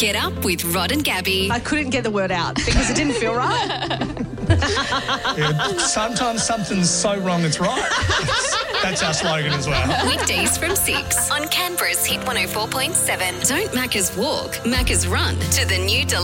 Get up with Rod and Gabby. I couldn't get the word out because it didn't feel right. Yeah, sometimes something's so wrong it's right. That's our slogan as well. Weekdays from 6 on Canberra's Hit 104.7. Don't Macca's walk, Macca's run to the new